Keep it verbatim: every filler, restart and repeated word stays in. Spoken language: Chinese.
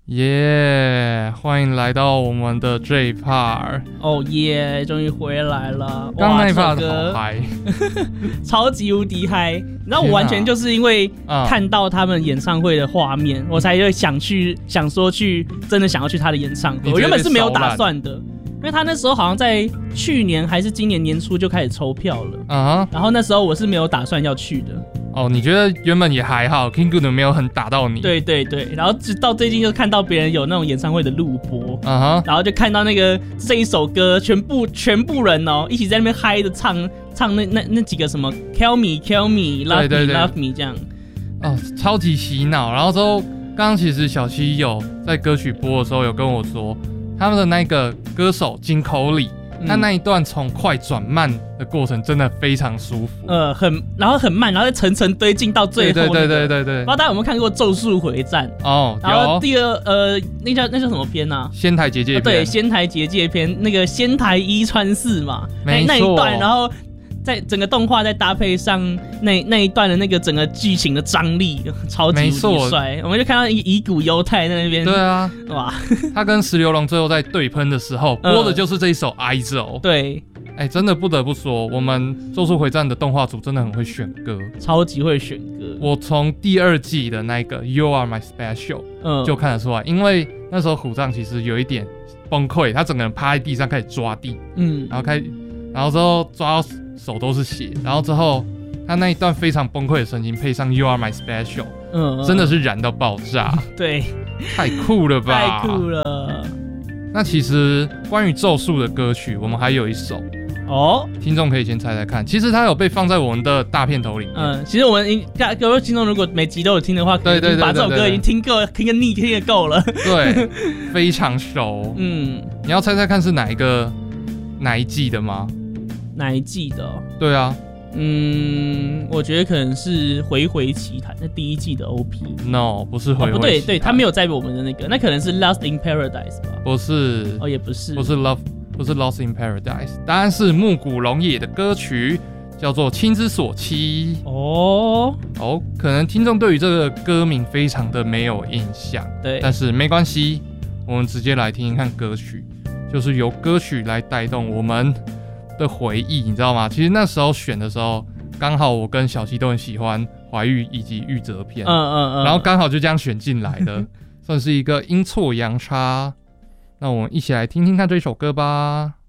耶、yeah, 欢迎来到我们的这一 part。 哦耶，终于回来了！ 刚那一 part 好嗨， 超级无敌嗨！你知道我完全就是因为看到他们演唱会的画面，嗯、我才会想去想说去真的想要去他的演唱会。我原本是没有打算的，因为他那时候好像在去年还是今年年初就开始抽票了。啊、uh-huh. 然后那时候我是没有打算要去的。 哦，你觉得原本也还好 ，King Good 没有很打到你。 对对对，然后直到最近就看到别人有那种演唱会的录播， 啊、uh-huh. 然后就看到那个这一首歌，全部全部人哦一起在那边嗨的唱唱那那那几个什么 Kill Me Kill Me Love Me 对对对 Love Me 这样， 哦，超级洗脑。然后之后，刚刚其实小七有在歌曲播的时候有跟我说，他们的那个歌手金口里。他那一段从快转慢的过程真的非常舒服， 呃，很，然后很慢，然后再层层堆进到最后、那個。 对对对对对对。 不知道大家有没有看过《咒术回战》 哦， 然后第二呃，那叫那叫什么篇啊？ 仙台结界篇、 哦。对，仙台结界篇，那个仙台一川四嘛， 没错。 那一段，然后在整个动画再搭配上那那一段的那个整个剧情的张力，超级无敌帅。我们就看到乙骨忧太在那边。 对啊， 哇， 他跟石流龙最后在对喷的时候，播的就是这一首《I Z O》。 对。 哎、欸，真的不得不说，我们《咒术回战》的动画组真的很会选歌， 超级会选歌。 我从第二季的那个《You Are My Special》嗯就看得出来，因为那时候虎杖其实有一点崩溃，他整个人趴在地上开始抓地，嗯，然后开，然后之后抓到手都是血，然后之后他那一段非常崩溃的神情，配上《You Are My Special》，嗯，真的是燃到爆炸， 对， 太酷了吧， 太酷了。 那其实关于咒术的歌曲，我们还有一首。哦，听众可以先猜猜看，其实它有被放在我们的大片头里面。嗯， 其实我们各位听众如果每集都有听的话，可能把这首歌已经听够，听个腻，听个够了。 对，非常熟。嗯，你要猜猜看是哪一个哪一季的吗？ 哪一季的、哦？ 对啊。 嗯，我觉得可能是《回回奇谭》那第一季的 O P。No， 不是回回奇谭、 哦。不对，对，他没有在我们的那个，那可能是《Lost in Paradise》吧？ 不是。 哦，也不是。 不是 Love。不是 Lost in Paradise， 答案是木谷龙也的歌曲，叫做《青之所期》。哦哦，可能听众对于这个歌名非常的没有印象， 对， 但是没关系，我们直接来听听看歌曲，就是由歌曲来带动我们的回忆，你知道吗？其实那时候选的时候，刚好我跟小七都很喜欢怀玉以及玉泽篇，嗯嗯嗯，然后刚好就这样选进来的，算是一个阴错阳差。那我们一起来听听看这首歌吧。